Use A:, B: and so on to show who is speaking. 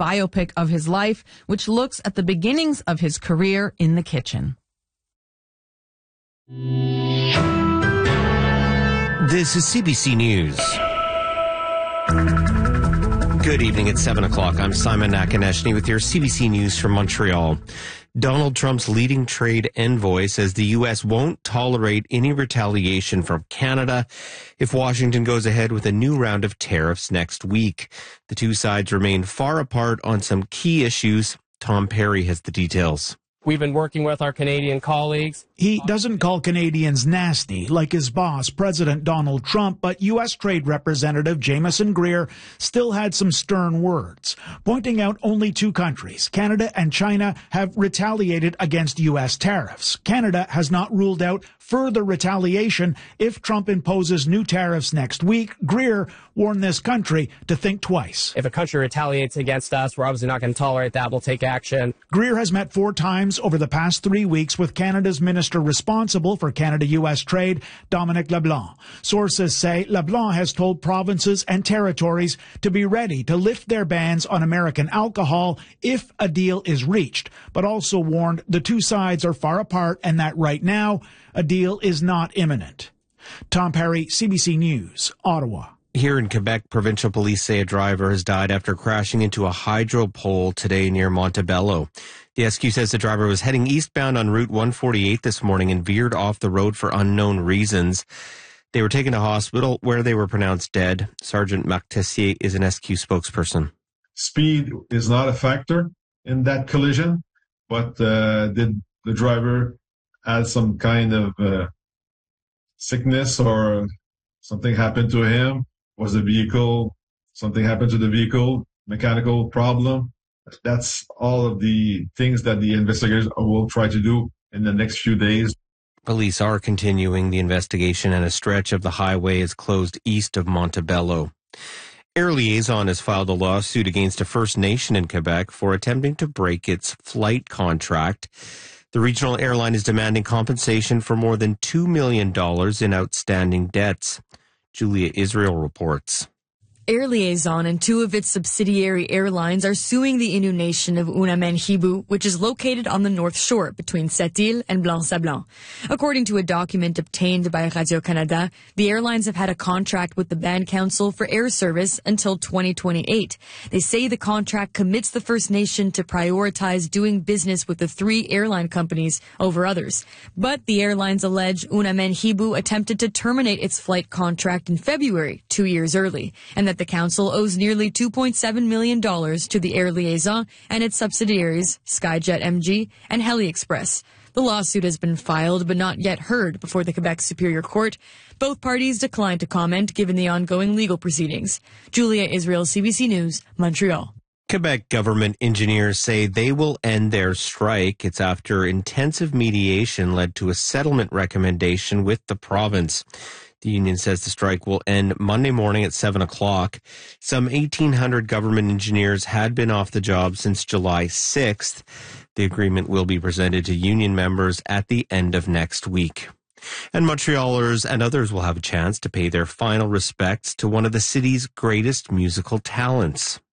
A: biopic of his life, which looks at the beginnings of his career in the kitchen.
B: This is CBC News. Good evening at 7 o'clock. I'm Simon Nakaneshny with your CBC News from Montreal. Donald Trump's leading trade envoy says the U.S. won't tolerate any retaliation from Canada if Washington goes ahead with a new round of tariffs next week. The two sides remain far apart on some key issues. Tom Perry has the details.
C: We've been working with our Canadian colleagues.
D: He doesn't call Canadians nasty like his boss, President Donald Trump, but U.S. Trade Representative Jameson Greer still had some stern words, pointing out only two countries, Canada and China, have retaliated against U.S. tariffs. Canada has not ruled out further retaliation if Trump imposes new tariffs next week. Greer warned this country to think twice.
C: If a country retaliates against us, we're obviously not going to tolerate that. We'll take action.
D: Greer has met 4 times over the past 3 weeks with Canada's minister responsible for Canada-U.S. trade, Dominic LeBlanc. Sources say LeBlanc has told provinces and territories to be ready to lift their bans on American alcohol if a deal is reached, but also warned the two sides are far apart and that right now a deal is not imminent. Tom Perry, CBC News, Ottawa.
B: Here in Quebec, provincial police say a driver has died after crashing into a hydro pole today near Montebello. The SQ says the driver was heading eastbound on Route 148 this morning and veered off the road for unknown reasons. They were taken to hospital where they were pronounced dead. Sergeant Marc Tessier is an SQ spokesperson.
E: Speed is not a factor in that collision, but did the driver had some kind of sickness or something happened to him? Was something happened to the vehicle, mechanical problem? That's all of the things that the investigators will try to do in the next few days.
B: Police are continuing the investigation, and a stretch of the highway is closed east of Montebello. Air Liaison has filed a lawsuit against a First Nation in Quebec for attempting to break its flight contract. The regional airline is demanding compensation for more than $2 million in outstanding debts. Julia Israel reports.
F: Air Liaison and 2 of its subsidiary airlines are suing the Innu nation of Unamenhibou, which is located on the North Shore between Sept-Îles and Blanc-Sablon. According to a document obtained by Radio-Canada, the airlines have had a contract with the Band Council for air service until 2028. They say the contract commits the First Nation to prioritize doing business with the 3 airline companies over others. But the airlines allege Unamenhibou attempted to terminate its flight contract in February, 2 years early, and that the council owes nearly $2.7 million to the Air Liaison and its subsidiaries, Skyjet MG and Heli Express. The lawsuit has been filed but not yet heard before the Quebec Superior Court. Both parties declined to comment given the ongoing legal proceedings. Julia Israel, CBC News, Montreal.
B: Quebec government engineers say they will end their strike. It's after intensive mediation led to a settlement recommendation with the province. The union says the strike will end Monday morning at 7 o'clock. Some 1,800 government engineers had been off the job since July 6th. The agreement will be presented to union members at the end of next week. And Montrealers and others will have a chance to pay their final respects to one of the city's greatest musical talents.